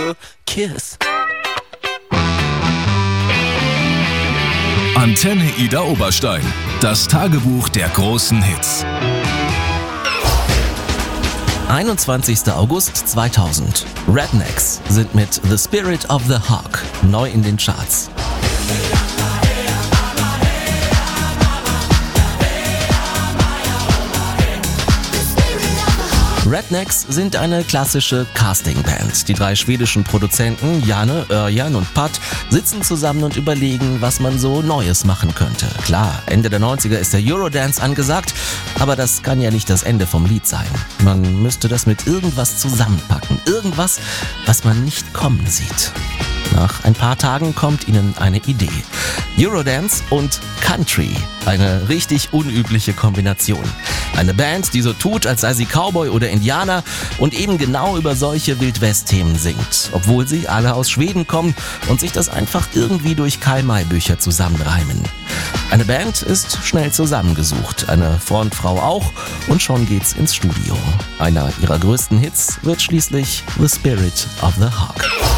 Liebe, Kiss. Antenne Ida Oberstein. Das Tagebuch der großen Hits. 21. August 2000. Rednecks sind mit The Spirit of the Hawk neu in den Charts. Rednecks sind eine klassische Castingband. Die 3 schwedischen Produzenten Janne, Örjan und Pat sitzen zusammen und überlegen, was man so Neues machen könnte. Klar, Ende der 90er ist der Eurodance angesagt, aber das kann ja nicht das Ende vom Lied sein. Man müsste das mit irgendwas zusammenpacken. Irgendwas, was man nicht kommen sieht. Nach ein paar Tagen kommt ihnen eine Idee. Eurodance und Country. Eine richtig unübliche Kombination. Eine Band, die so tut, als sei sie Cowboy oder Indianer und eben genau über solche Wildwest-Themen singt. Obwohl sie alle aus Schweden kommen und sich das einfach irgendwie durch Karl-May-Bücher zusammenreimen. Eine Band ist schnell zusammengesucht, eine Frontfrau auch, und schon geht's ins Studio. Einer ihrer größten Hits wird schließlich The Spirit of the Hawk.